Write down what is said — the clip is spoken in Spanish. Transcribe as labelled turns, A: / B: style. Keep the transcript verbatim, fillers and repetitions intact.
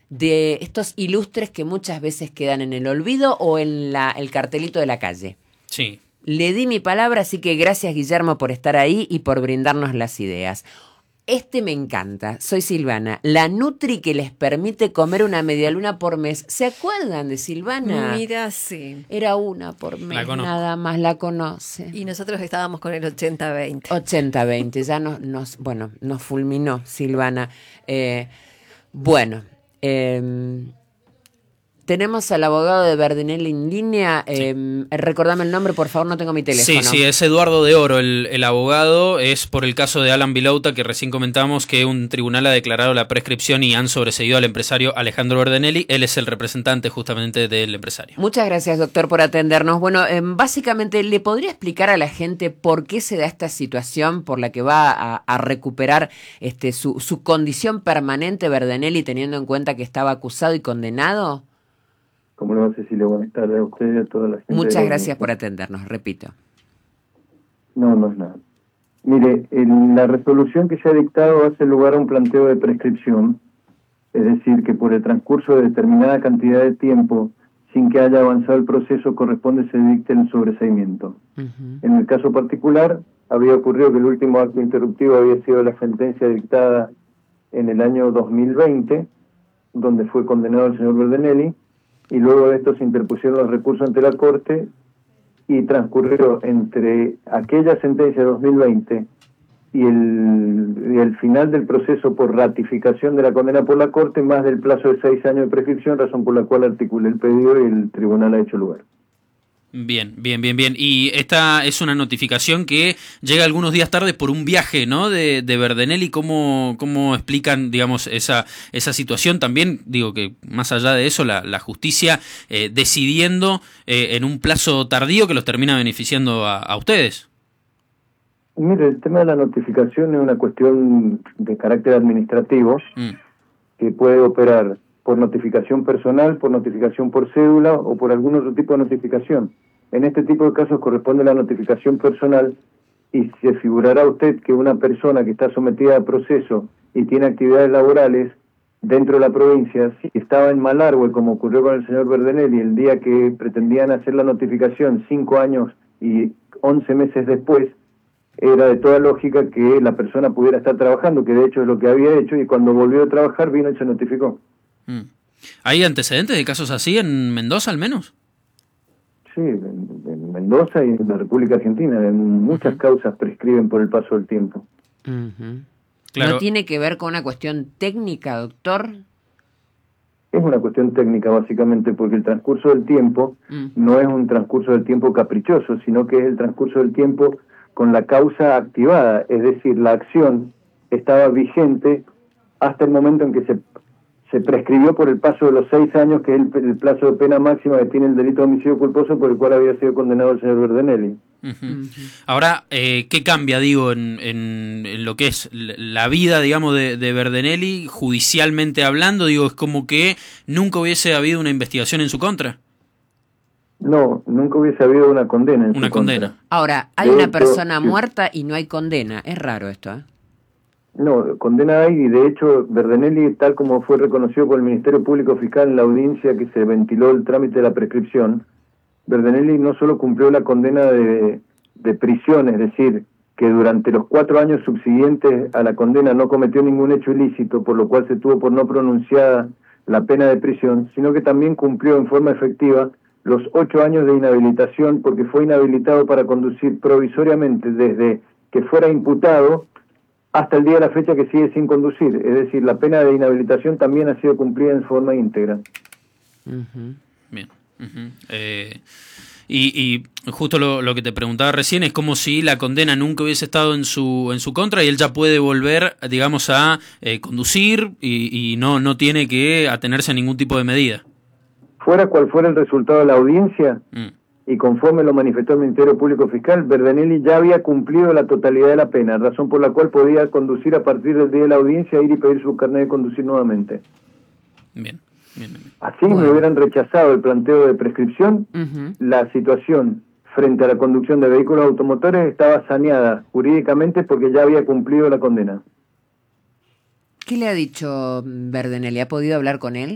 A: de estos ilustres que muchas veces quedan en el olvido o en la, el cartelito de la calle.
B: Sí.
A: Le di mi palabra, así que gracias, Guillermo, por estar ahí y por brindarnos las ideas. Este me encanta. Soy Silvana, la Nutri que les permite comer una medialuna por mes. ¿Se acuerdan de Silvana?
C: Mira, sí.
A: Era una por mes, nada más, la conoce.
C: Y nosotros estábamos con el ochenta veinte.
A: ochenta veinte, ya nos, nos, bueno, nos fulminó Silvana. Eh, bueno, eh, tenemos al abogado de Verdenelli en línea. Eh, sí. Recordame el nombre, por favor, no tengo mi teléfono.
B: Sí, sí, es Eduardo de Oro, el, el abogado. Es por el caso de Alan Vilouta, que recién comentamos que un tribunal ha declarado la prescripción y han sobreseído al empresario Alejandro Verdenelli. Él es el representante justamente del empresario.
A: Muchas gracias, doctor, por atendernos. Bueno, eh, básicamente, ¿le podría explicar a la gente por qué se da esta situación por la que va a, a recuperar este, su, su condición permanente Verdenelli, teniendo en cuenta que estaba acusado y condenado?
D: ¿Cómo le va, Cecilia? Buenas tardes a ustedes y a toda la gente.
A: Muchas gracias por atendernos, repito.
D: No, no es nada. Mire, en la resolución que se ha dictado hace lugar a un planteo de prescripción, es decir, que por el transcurso de determinada cantidad de tiempo, sin que haya avanzado el proceso, corresponde se dicte el sobreseimiento. Uh-huh. En el caso particular, había ocurrido que el último acto interruptivo había sido la sentencia dictada en el año dos mil veinte, donde fue condenado el señor Verdenelli, y luego de esto se interpusieron los recursos ante la Corte y transcurrió entre aquella sentencia de dos mil veinte y el, y el final del proceso por ratificación de la condena por la Corte más del plazo de seis años de prescripción, razón por la cual articulé el pedido y el tribunal ha hecho lugar.
B: Bien, bien, bien, bien. Y esta es una notificación que llega algunos días tarde por un viaje, ¿no? De, de Verdenelli. ¿Cómo, cómo explican, digamos, esa esa situación? También, digo que más allá de eso, la, la justicia eh, decidiendo eh, en un plazo tardío que los termina beneficiando a, a ustedes.
D: Mire, el tema de la notificación es una cuestión de carácter administrativo mm. que puede operar por notificación personal, por notificación por cédula o por algún otro tipo de notificación. En este tipo de casos corresponde la notificación personal y se figurará usted que una persona que está sometida a proceso y tiene actividades laborales dentro de la provincia, si estaba en Malargüe, como ocurrió con el señor Verdenelli, el día que pretendían hacer la notificación, cinco años y once meses después, era de toda lógica que la persona pudiera estar trabajando, que de hecho es lo que había hecho, y cuando volvió a trabajar vino y se notificó.
B: ¿Hay antecedentes de casos así en Mendoza al menos?
D: Sí, en, en Mendoza y en la República Argentina. En muchas uh-huh. causas prescriben por el paso del tiempo.
A: Uh-huh. Claro. ¿No tiene que ver con una cuestión técnica, doctor?
D: Es una cuestión técnica básicamente porque el transcurso del tiempo uh-huh. no es un transcurso del tiempo caprichoso, sino que es el transcurso del tiempo con la causa activada. Es decir, la acción estaba vigente hasta el momento en que se se prescribió por el paso de los seis años, que es el, el plazo de pena máxima que tiene el delito de homicidio culposo por el cual había sido condenado el señor Verdenelli.
B: Uh-huh. Uh-huh. Ahora, eh, ¿qué cambia, digo, en, en, en lo que es la vida, digamos, de, de Verdenelli, judicialmente hablando? Digo, es como que nunca hubiese habido una investigación en su contra.
D: No, nunca hubiese habido una condena en
B: una
D: su
B: condena.
D: Contra.
A: Ahora, hay de una hecho, persona muerta y no hay condena. Es raro esto, ¿eh?
D: No, condena hay, y de hecho Verdenelli, tal como fue reconocido por el Ministerio Público Fiscal en la audiencia que se ventiló el trámite de la prescripción, Verdenelli no solo cumplió la condena de, de prisión, es decir, que durante los cuatro años subsiguientes a la condena no cometió ningún hecho ilícito, por lo cual se tuvo por no pronunciada la pena de prisión, sino que también cumplió en forma efectiva los ocho años de inhabilitación, porque fue inhabilitado para conducir provisoriamente desde que fuera imputado hasta el día de la fecha que sigue sin conducir. Es decir, la pena de inhabilitación también ha sido cumplida en forma íntegra.
B: Uh-huh. Bien. Uh-huh. Eh, y, y justo lo, lo que te preguntaba recién es como si la condena nunca hubiese estado en su en su contra y él ya puede volver, digamos, a eh, conducir y, y no, no tiene que atenerse a ningún tipo de medida.
D: Fuera cual fuera el resultado de la audiencia, mm. y conforme lo manifestó el Ministerio Público Fiscal, Verdenelli ya había cumplido la totalidad de la pena, razón por la cual podía conducir a partir del día de la audiencia, ir y pedir su carnet de conducir nuevamente.
B: Bien, bien, bien.
D: Así bueno. me hubieran rechazado el planteo de prescripción, uh-huh. la situación frente a la conducción de vehículos automotores estaba saneada jurídicamente porque ya había cumplido la condena.
A: ¿Qué le ha dicho Verdenelli? ¿Ha podido hablar con él?